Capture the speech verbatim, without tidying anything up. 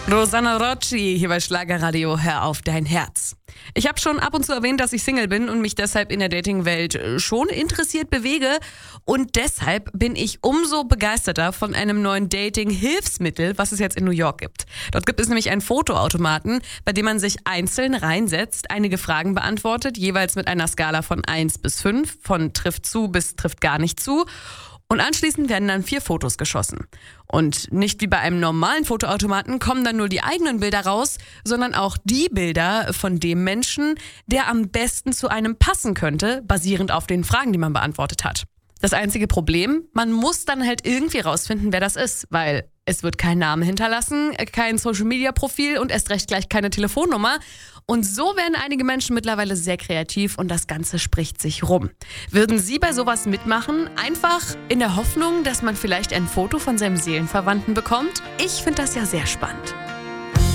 Rosanna Rocci hier bei Schlagerradio, hör auf dein Herz. Ich habe schon ab und zu erwähnt, dass ich Single bin und mich deshalb in der Datingwelt schon interessiert bewege. Und deshalb bin ich umso begeisterter von einem neuen Dating-Hilfsmittel, was es jetzt in New York gibt. Dort gibt es nämlich einen Fotoautomaten, bei dem man sich einzeln reinsetzt, einige Fragen beantwortet, jeweils mit einer Skala von eins bis fünf, von trifft zu bis trifft gar nicht zu. Und anschließend werden dann vier Fotos geschossen. Und nicht wie bei einem normalen Fotoautomaten kommen dann nur die eigenen Bilder raus, sondern auch die Bilder von dem Menschen, der am besten zu einem passen könnte, basierend auf den Fragen, die man beantwortet hat. Das einzige Problem, man muss dann halt irgendwie rausfinden, wer das ist, weil es wird kein Name hinterlassen, kein Social-Media-Profil und erst recht gleich keine Telefonnummer. Und so werden einige Menschen mittlerweile sehr kreativ und das Ganze spricht sich rum. Würden Sie bei sowas mitmachen? Einfach in der Hoffnung, dass man vielleicht ein Foto von seinem Seelenverwandten bekommt? Ich finde das ja sehr spannend.